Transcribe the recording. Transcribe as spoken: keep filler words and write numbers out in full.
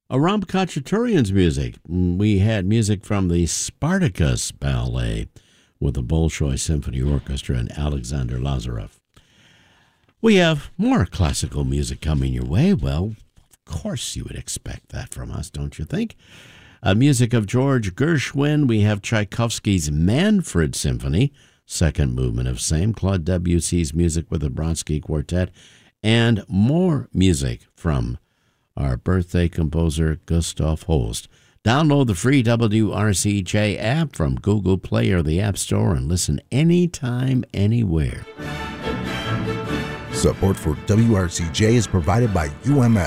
Aram Khachaturian's music. We had music from the Spartacus Ballet with the Bolshoi Symphony Orchestra and Alexander Lazarev. We have more classical music coming your way. Well, of course you would expect that from us, don't you think? Uh, music of George Gershwin. We have Tchaikovsky's Manfred Symphony, second movement of same. Claude Debussy's music with the Brodsky Quartet. And more music from our birthday composer, Gustav Holst. Download the free W R C J app from Google Play or the App Store and listen anytime, anywhere. Support for W R C J is provided by U M L,